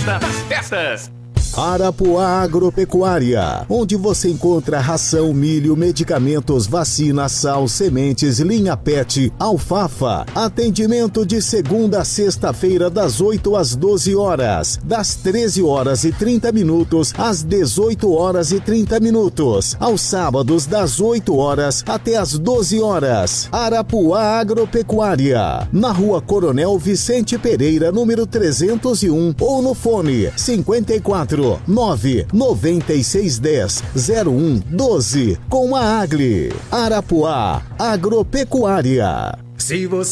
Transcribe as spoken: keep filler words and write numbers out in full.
Casa das Peças. Arapuá Agropecuária, onde você encontra ração, milho, medicamentos, vacina, sal, sementes, linha pet, alfafa. Atendimento de segunda a sexta-feira das oito às doze horas, das treze horas e trinta minutos às dezoito horas e trinta minutos, aos sábados das oito horas até às doze horas. Arapuá Agropecuária, na Rua Coronel Vicente Pereira, número trezentos e um, ou no fone cinquenta e quatro, nove nove seis um zero zero um doze, com a Agli. Arapuá Agropecuária. Se você